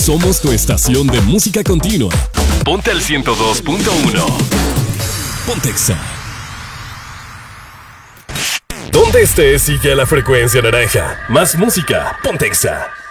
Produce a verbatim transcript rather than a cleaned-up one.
Somos tu estación de música continua. Ponte al ciento dos punto uno. Pontexa. Donde estés, sigue la frecuencia naranja. Más música, Pontexa.